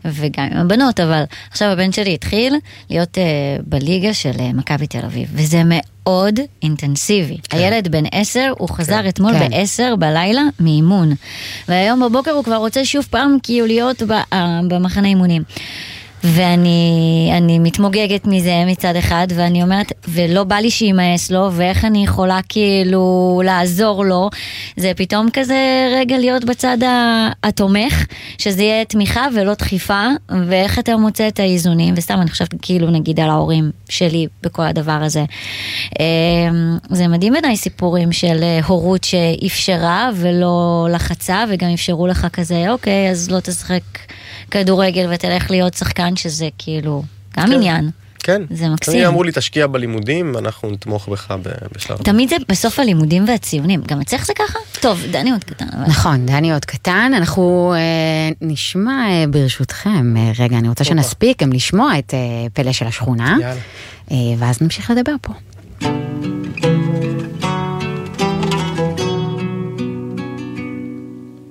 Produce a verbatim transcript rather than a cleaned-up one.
וגם עם הבנות, אבל עכשיו הבן שלי התחיל להיות uh, בליגה של uh, מכבי תל אביב, וזה מאוד אינטנסיבי. כן. הילד בן עשר, הוא חזר כן. אתמול כן. בעשר בלילה מאימון, והיום בבוקר הוא כבר רוצה שוב פעם כאילו להיות ב, uh, במחנה אימונים. ואני אני מתמוגגת מזה מצד אחד, ואני אומרת, ולא בא לי שימאס לו, ואיך אני יכולה כאילו לעזור לו, זה פתאום כזה רגע להיות בצד התומך, שזה יהיה תמיכה ולא דחיפה, ואיך אתה מוצא את האיזונים, וסתם אני חושבת כאילו נגיד על ההורים שלי בכל הדבר הזה. זה מדהים בעיניי סיפורים של הורות שאפשרה ולא לחצה, וגם אפשרו לך כזה, אוקיי, אז לא תשחק כדורגל ותלך להיות שחקן, שזה כאילו גם כן, עניין. כן. זה מקסים. אני אמרו לי תשקיע בלימודים, אנחנו נתמוך בך בשלב. תמיד זה בסוף הלימודים והציונים. גם אצלך זה ככה? טוב, דני עוד קטן. אבל... נכון, דני עוד קטן. אנחנו אה, נשמע אה, ברשותכם. אה, רגע, אני רוצה שנספיק גם לשמוע את אה, פלא של השכונה. יאללה. אה, ואז נמשיך לדבר פה.